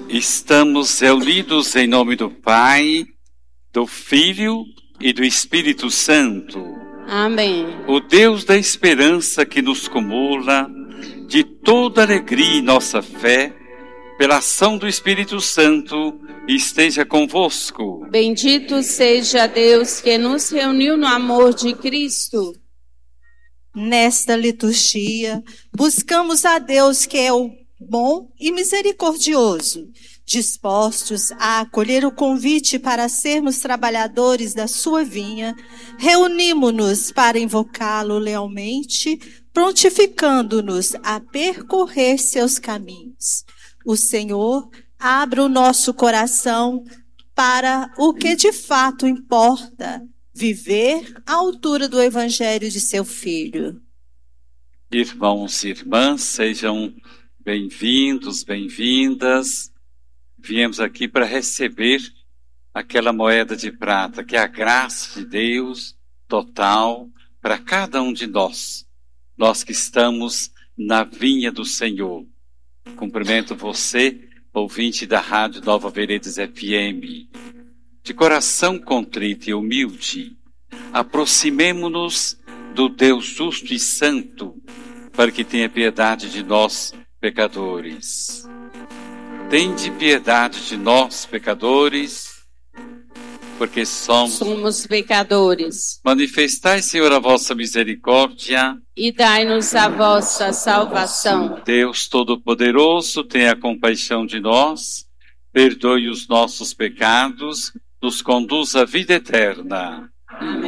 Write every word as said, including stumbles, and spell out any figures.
Estamos reunidos em nome do Pai, do Filho e do Espírito Santo. Amém. O Deus da esperança que nos cumula de toda alegria em nossa fé, pela ação do Espírito Santo, esteja convosco. Bendito seja Deus que nos reuniu no amor de Cristo. Nesta liturgia, buscamos a Deus que é o bom e misericordioso, dispostos a acolher o convite para sermos trabalhadores da sua vinha, reunimos-nos para invocá-lo lealmente, prontificando-nos a percorrer seus caminhos. O Senhor abra o nosso coração para o que de fato importa, viver à altura do Evangelho de seu Filho. Irmãos e irmãs, sejam bem-vindos, bem-vindas. Viemos aqui para receber aquela moeda de prata, que é a graça de Deus total para cada um de nós, nós que estamos na vinha do Senhor. Cumprimento você, ouvinte da Rádio Nova Veredas F M. De coração contrito e humilde, aproximemo-nos do Deus justo e santo, para que tenha piedade de nós, pecadores. Tende piedade de nós, pecadores, porque somos... Somos pecadores. Manifestai, Senhor, a vossa misericórdia. E dai-nos a vossa salvação. Deus Todo-Poderoso, tenha compaixão de nós, perdoe os nossos pecados, nos conduz à vida eterna. Amém.